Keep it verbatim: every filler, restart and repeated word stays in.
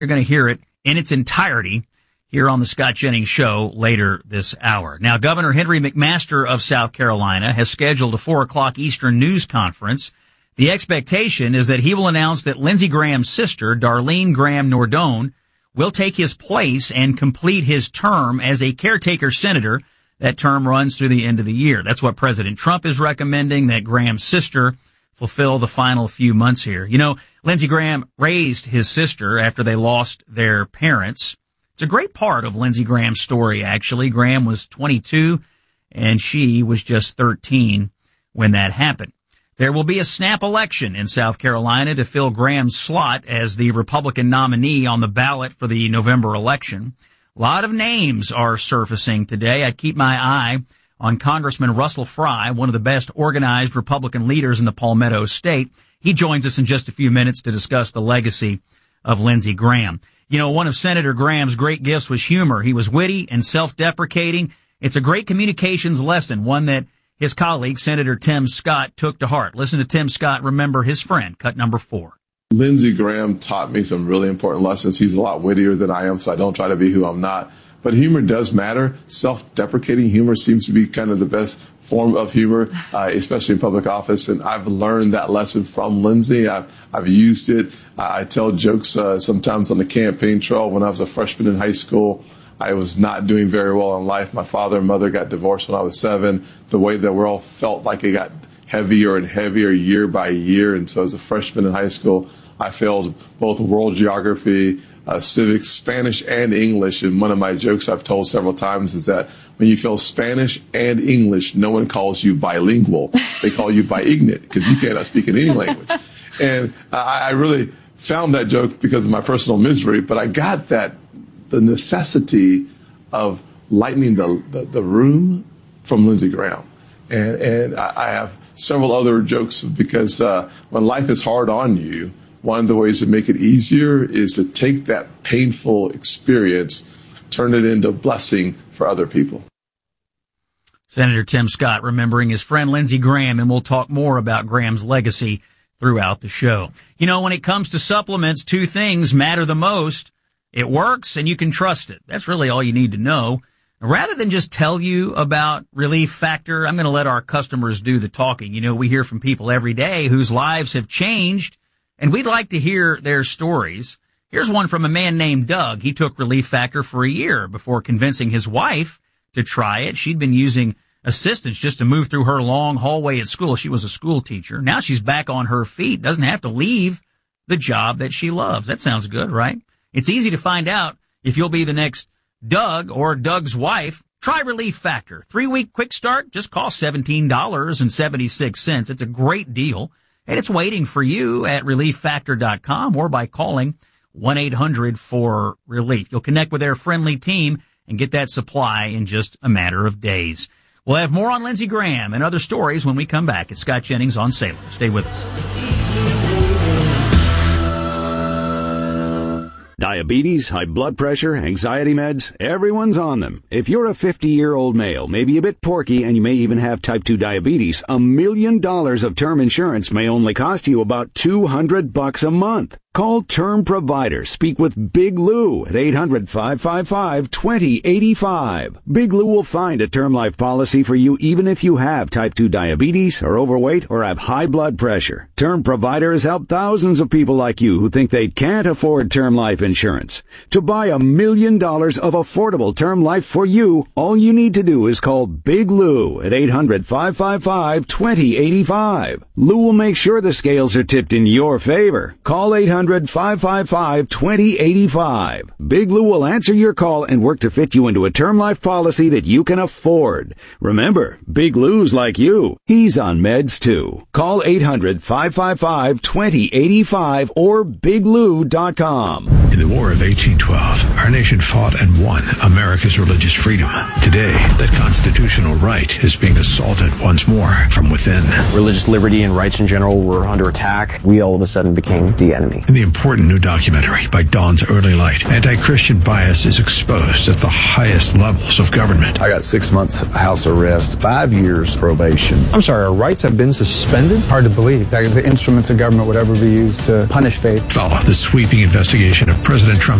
You're going to hear it in its entirety here on the Scott Jennings Show later this hour. Now, Governor Henry McMaster of South Carolina has scheduled a four o'clock Eastern news conference. The expectation is that he will announce that Lindsey Graham's sister, Darlene Graham Nordone, will take his place and complete his term as a caretaker senator. That term runs through the end of the year. That's what President Trump is recommending, that Graham's sister fulfill the final few months here. You know, Lindsey Graham raised his sister after they lost their parents. It's a great part of Lindsey Graham's story, actually. Graham was twenty-two, and she was just thirteen when that happened. There will be a snap election in South Carolina to fill Graham's slot as the Republican nominee on the ballot for the November election. A lot of names are surfacing today. I keep my eye on Congressman Russell Fry, one of the best organized Republican leaders in the Palmetto State. He joins us in just a few minutes to discuss the legacy of Lindsey Graham. You know, one of Senator Graham's great gifts was humor. He was witty and self-deprecating. It's a great communications lesson, one that his colleague, Senator Tim Scott, took to heart. Listen to Tim Scott remember his friend, cut number four. Lindsey Graham taught me some really important lessons. He's a lot wittier than I am, so I don't try to be who I'm not. But humor does matter. Self-deprecating humor seems to be kind of the best form of humor, uh, especially in public office. And I've learned that lesson from Lindsey. I've, I've used it. I tell jokes uh, sometimes on the campaign trail. When I was a freshman in high school, I was not doing very well in life. My father and mother got divorced when I was seven. The way the world felt like it got heavier and heavier year by year. And so as a freshman in high school, I failed both world geography, uh, civics, Spanish, and English. And one of my jokes I've told several times is that when you fail Spanish and English, no one calls you bilingual. They call you biignorant because you cannot speak in any language. And I, I really found that joke because of my personal misery, but I got that the necessity of lightening the, the, the room from Lindsey Graham. And, and I, I have several other jokes because uh, when life is hard on you, one of the ways to make it easier is to take that painful experience, turn it into a blessing for other people. Senator Tim Scott remembering his friend Lindsey Graham, and we'll talk more about Graham's legacy throughout the show. You know, when it comes to supplements, two things matter the most. It works and you can trust it. That's really all you need to know. Rather than just tell you about Relief Factor, I'm going to let our customers do the talking. You know, we hear from people every day whose lives have changed, and we'd like to hear their stories. Here's one from a man named Doug. He took Relief Factor for a year before convincing his wife to try it. She'd been using assistance just to move through her long hallway at school. She was a school teacher. Now she's back on her feet, doesn't have to leave the job that she loves. That sounds good, right? It's easy to find out if you'll be the next Doug or Doug's wife. Try Relief Factor. Three-week quick start just costs seventeen dollars and seventy-six cents. It's a great deal, and it's waiting for you at relief factor dot com or by calling one eight hundred four relief. You'll connect with their friendly team and get that supply in just a matter of days. We'll have more on Lindsey Graham and other stories when we come back. It's Scott Jennings on Salem. Stay with us. Diabetes, high blood pressure, anxiety meds, everyone's on them. If you're a fifty-year-old male, maybe a bit porky, and you may even have type two diabetes, a million dollars of term insurance may only cost you about two hundred bucks a month. Call Term Provider. Speak with Big Lou at eight hundred, five five five, two zero eight five. Big Lou will find a term life policy for you even if you have type two diabetes, are overweight, or have high blood pressure. Term Provider has helped thousands of people like you who think they can't afford term life insurance. To buy a million dollars of affordable term life for you, all you need to do is call Big Lou at eight hundred, five five five, two zero eight five. Lou will make sure the scales are tipped in your favor. Call eight hundred, five five five, two zero eight five. Big Lou will answer your call and work to fit you into a term life policy that you can afford. Remember, Big Lou's like you. He's on meds too. Call eight hundred, five five five, two zero eight five or big lou dot com. In the War of eighteen twelve, our nation fought and won America's religious freedom. Today, that constitutional right is being assaulted once more from within. Religious liberty and rights in general were under attack. We all of a sudden became the enemy. In the important new documentary by Dawn's Early Light, anti-Christian bias is exposed at the highest levels of government. I got six months house arrest, five years probation. I'm sorry, our rights have been suspended? Hard to believe that the instruments of government would ever be used to punish faith. Follow the sweeping investigation of President Trump's